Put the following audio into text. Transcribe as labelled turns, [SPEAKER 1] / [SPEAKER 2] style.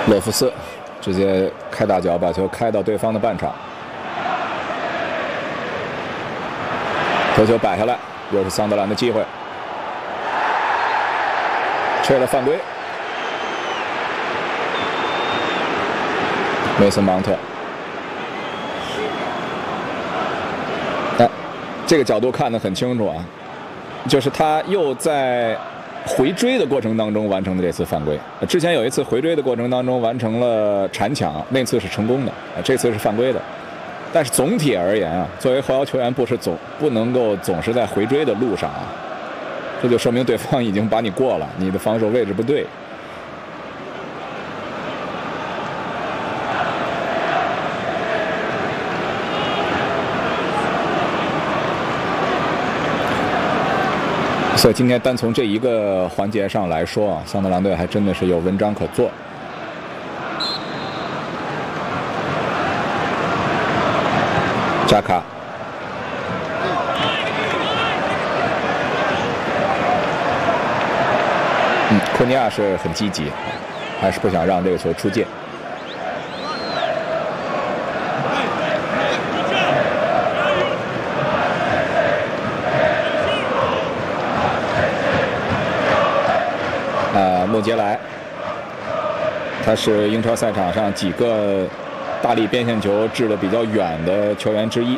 [SPEAKER 1] 洛夫斯直接开大脚把球开到对方的半场，头球摆下来，又是桑德兰的机会，吹了犯规。梅森芒特，这个角度看得很清楚啊，就是他又在回追的过程当中完成的这次犯规。之前有一次回追的过程当中完成了铲抢，那次是成功的，这次是犯规的。但是总体而言啊，作为后腰球员不能够总是在回追的路上啊，这就说明对方已经把你过了，你的防守位置不对。所以今天单从这一个环节上来说啊，桑德兰队还真的是有文章可做。扎卡，库尼亚是很积极，还是不想让这个球出界。穆杰莱，他是英超赛场上几个大力边线球掷得比较远的球员之一。